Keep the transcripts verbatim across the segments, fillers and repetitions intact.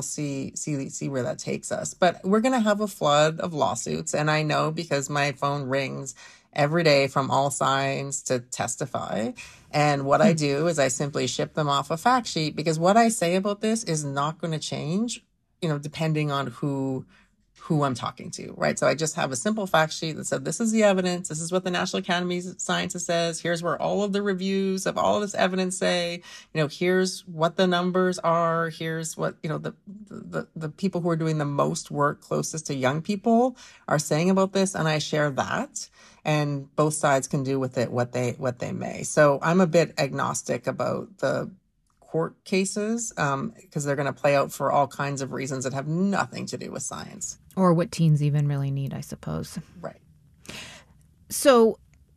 we'll see see see where that takes us. But we're going to have a flood of lawsuits, and I know because my phone rings every day from all signs to testify. And what I do is I simply ship them off a fact sheet, because what I say about this is not going to change, you know, depending on who who I'm talking to, right? So I just have a simple fact sheet that said, this is the evidence. This is what the National Academy of Sciences says. Here's where all of the reviews of all of this evidence say, you know, here's what the numbers are. Here's what, you know, the, the, the people who are doing the most work closest to young people are saying about this. And I share that, and both sides can do with it what they, what they may. So I'm a bit agnostic about the court cases, um, because they're going to play out for all kinds of reasons that have nothing to do with science. Or what teens even really need, I suppose. Right. So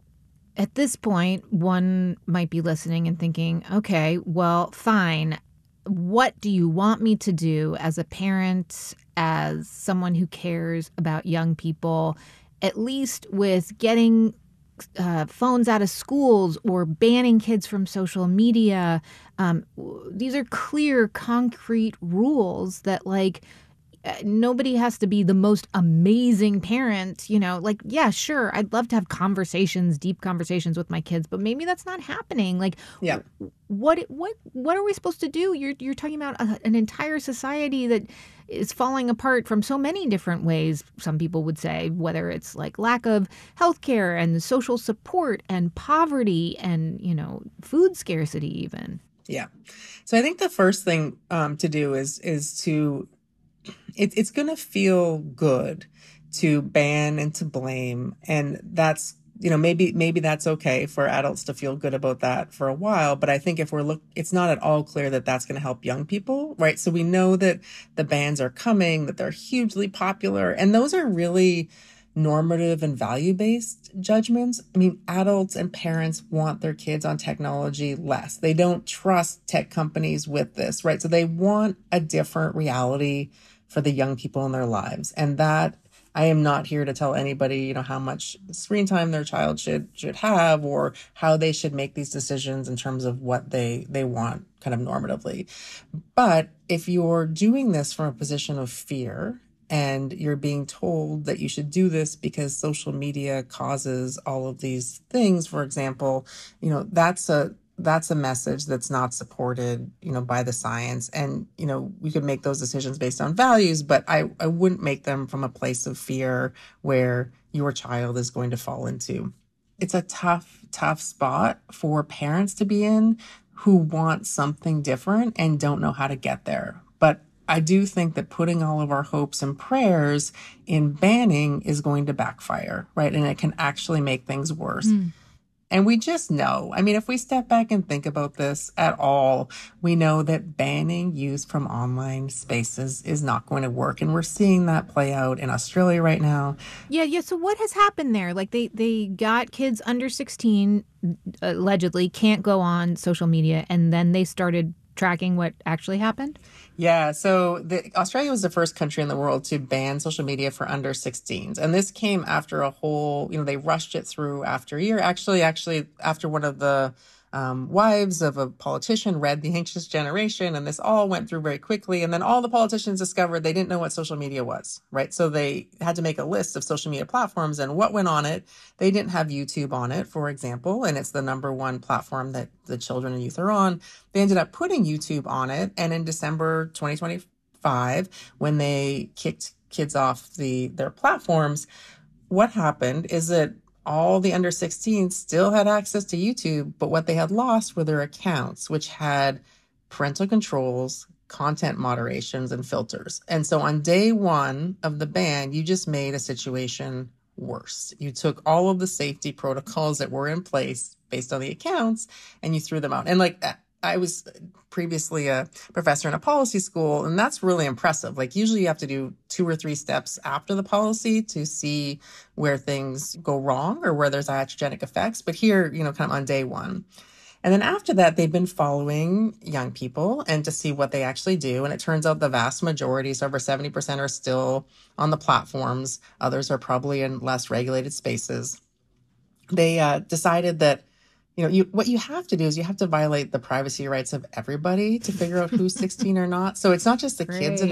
at this point, one might be listening and thinking, okay, well, fine. What do you want me to do as a parent, as someone who cares about young people, at least with getting Uh, phones out of schools or banning kids from social media? Um, these are clear, concrete rules that, like, uh, nobody has to be the most amazing parent, you know, like, yeah, sure, I'd love to have conversations, deep conversations with my kids, but maybe that's not happening. Like, yeah. what, what, what are we supposed to do? You're, you're talking about a, an entire society that is falling apart from so many different ways, some people would say, whether it's like lack of healthcare and social support and poverty and, you know, food scarcity even. Yeah. So I think the first thing um, to do is, is to, it, it's going to feel good to ban and to blame. And that's, you know, maybe, maybe that's okay for adults to feel good about that for a while. But I think if we're look, it's not at all clear that that's going to help young people, right? So we know that the bans are coming, that they're hugely popular, and those are really normative and value-based judgments. I mean, adults and parents want their kids on technology less. They don't trust tech companies with this, right? So they want a different reality for the young people in their lives. And that, I am not here to tell anybody, you know, how much screen time their child should should have, or how they should make these decisions in terms of what they they want kind of normatively. But if you're doing this from a position of fear, and you're being told that you should do this because social media causes all of these things, for example, you know, that's a that's a message that's not supported, you know, by the science. And, you know, we could make those decisions based on values, but I, I wouldn't make them from a place of fear where your child is going to fall into. It's a tough, tough spot for parents to be in who want something different and don't know how to get there. But I do think that putting all of our hopes and prayers in banning is going to backfire, right? And it can actually make things worse. Mm. And we just know, I mean, if we step back and think about this at all, we know that banning use from online spaces is not going to work. And we're seeing that play out in Australia right now. Yeah, yeah. So what has happened there? Like they, they got kids under sixteen, allegedly, can't go on social media, and then they started tracking what actually happened? Yeah, so the, Australia was the first country in the world to ban social media for under sixteens. And this came after a whole, you know, they rushed it through after a year. Actually, actually, after one of the um, wives of a politician read The Anxious Generation, and this all went through very quickly. And then all the politicians discovered they didn't know what social media was, right? So they had to make a list of social media platforms and what went on it. They didn't have YouTube on it, for example, and it's the number one platform that the children and youth are on. They ended up putting YouTube on it. And in December twenty twenty-five, when they kicked kids off the their platforms, what happened is that all the under sixteens still had access to YouTube, but what they had lost were their accounts, which had parental controls, content moderations, and filters. And so on day one of the ban, you just made a situation worse. You took all of the safety protocols that were in place based on the accounts and you threw them out. And like, I was previously a professor in a policy school, and that's really impressive. Like usually you have to do two or three steps after the policy to see where things go wrong or where there's iatrogenic effects. But here, you know, kind of on day one. And then after that, they've been following young people and to see what they actually do. And it turns out the vast majority, so over seventy percent, are still on the platforms. Others are probably in less regulated spaces. They uh, decided that, you know, you what you have to do is you have to violate the privacy rights of everybody to figure out who's sixteen or not. So it's not just the kids that